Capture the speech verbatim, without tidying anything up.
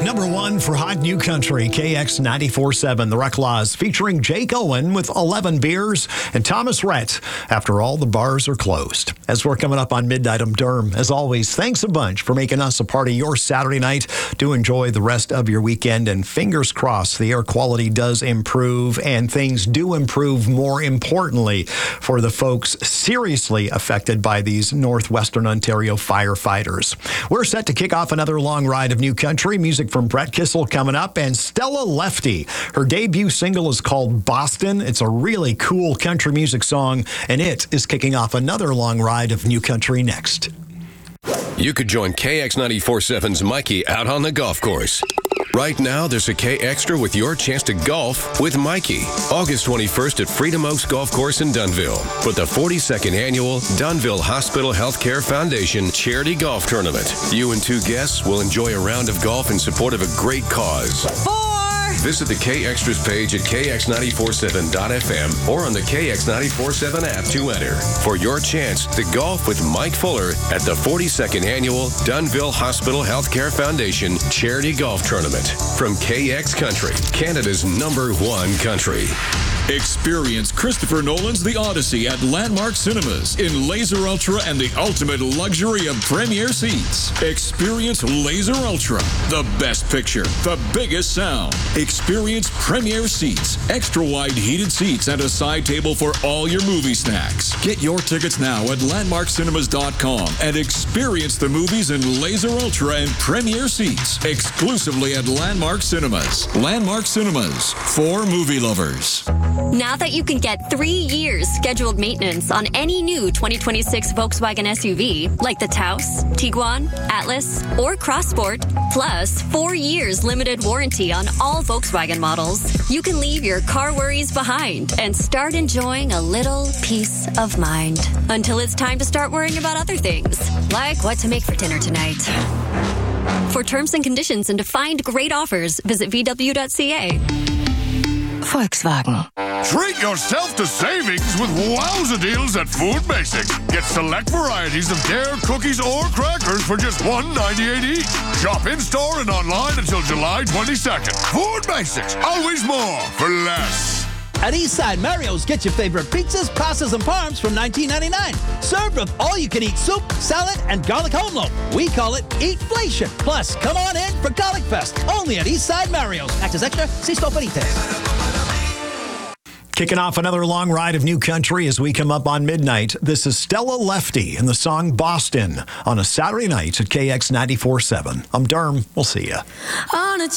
Number one for Hot New Country, K X ninety-four point seven, The Reclaws, featuring Jake Owen with eleven beers and Thomas Rhett, After All the Bars Are Closed. As we're coming up on Midnight, I'm Derm. As always, thanks a bunch for making us a part of your Saturday night. Do enjoy the rest of your weekend, and fingers crossed the air quality does improve and things do improve, more importantly, for the folks seriously affected by these Northwestern Ontario firefighters. We're set to kick off another long ride of new country music from Brett Kissel coming up, and Stella Lefty. Her debut single is called Boston. It's a really cool country music song, and it is kicking off another long ride of new country next. You could join K X ninety-four point seven's Mikey out on the golf course. Right now, there's a K Extra with your chance to golf with Mikey. August twenty-first at Freedom Oaks Golf Course in Dunnville for the forty-second annual Dunnville Hospital Healthcare Foundation Charity Golf Tournament. You and two guests will enjoy a round of golf in support of a great cause. Four! Visit the K Extras page at K X ninety-four point seven dot F M or on the K X ninety-four point seven app to enter for your chance to golf with Mike Fuller at the forty-second annual Dunnville Hospital Healthcare Foundation Charity Golf Tournament. From K X Country, Canada's number one country. Experience Christopher Nolan's The Odyssey at Landmark Cinemas in Laser Ultra and the ultimate luxury of premier seats. Experience Laser Ultra, the best picture, the biggest sound. Experience premier seats, extra wide heated seats, and a side table for all your movie snacks. Get your tickets now at landmark cinemas dot com and experience the movies in Laser Ultra and premier seats exclusively at Landmark Cinemas. Landmark Cinemas, for movie lovers. Now that you can get three years scheduled maintenance on any new twenty twenty-six Volkswagen S U V, like the Taos, Tiguan, Atlas, or Crossport, plus four years limited warranty on all Volkswagen models, you can leave your car worries behind and start enjoying a little peace of mind. Until it's time to start worrying about other things, like what to make for dinner tonight. For terms and conditions and to find great offers, visit V W dot C A. Volkswagen. Treat yourself to savings with wowza deals at Food Basics. Get select varieties of Dare cookies or crackers for just one ninety-eight each. Shop in-store and online until July twenty-second. Food Basics, always more for less. At Eastside Mario's, get your favorite pizzas, pastas, and parms from nineteen ninety-nine. Served with all-you-can-eat soup, salad, and garlic home loaf. We call it Eatflation. Plus, come on in for Garlic Fest, only at Eastside Mario's. Act as extra, si sto per Kicking off another long ride of new country as we come up on midnight. This is Stella Lefty and the song Boston on a Saturday night at K X ninety-four point seven. I'm Derm. We'll see ya. On a